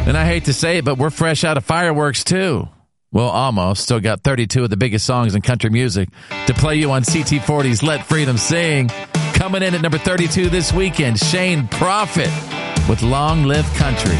And I hate to say it, but we're fresh out of fireworks, too. Well, almost. Still got 32 of the biggest songs in country music to play you on CT40's Let Freedom Sing. Coming in at number 32 this weekend, Shane Prophet with Long Live Country.